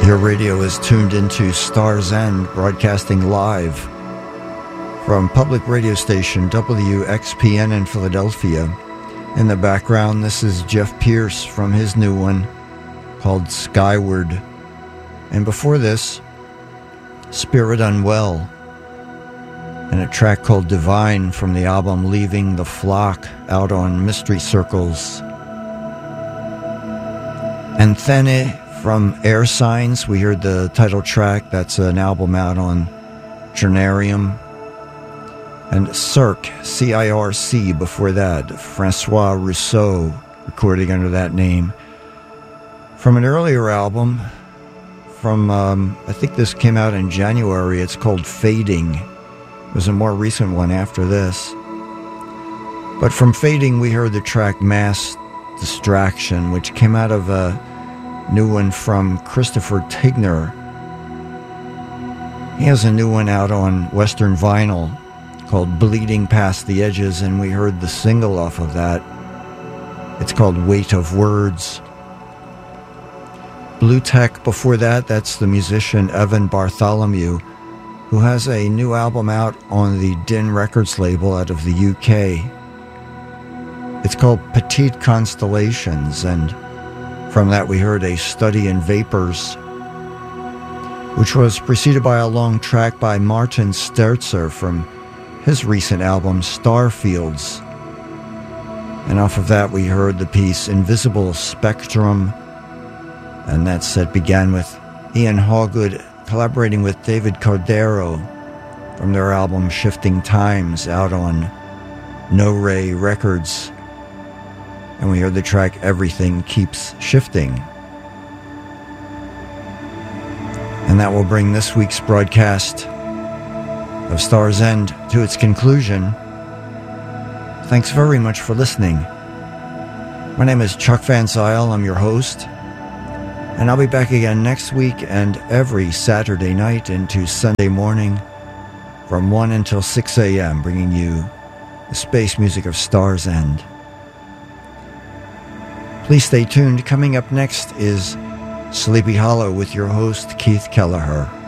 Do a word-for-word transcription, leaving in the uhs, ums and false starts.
Your radio is tuned into Star's End, broadcasting live from public radio station W X P N in Philadelphia. In the background, this is Jeff Pierce from his new one called Skyward. And before this, Spirit Unwell, and a track called Divine from the album Leaving the Flock, out on Mystery Circles. And Thene from Air Signs, we heard the title track. That's an album out on Journarium. And Cirque, C I R C, before that, Francois Rousseau, recording under that name. From an earlier album, from, um, I think this came out in January, it's called Fading. It was a more recent one after this. But from Fading, we heard the track Mass Distraction, which came out of a new one from Christopher Tigner. He has a new one out on Western Vinyl called Bleeding Past the Edges, and we heard the single off of that. It's called Weight of Words. Blue Tech before that, that's the musician Evan Bartholomew, who has a new album out on the Din Records label out of the U K. It's called Petite Constellations, and from that we heard A Study in Vapors, which was preceded by a long track by Martin Sterzer from his recent album Starfields. And off of that we heard the piece Invisible Spectrum, and that set began with Ian Hawgood collaborating with David Cordero from their album Shifting Times out on No Ray Records. And we heard the track Everything Keeps Shifting. And that will bring this week's broadcast of Star's End to its conclusion. Thanks very much for listening. My name is Chuck Van Zyl. I'm your host. And I'll be back again next week and every Saturday night into Sunday morning from one until six a.m., bringing you the space music of Star's End. Please stay tuned. Coming up next is Sleepy Hollow with your host, Keith Kelleher.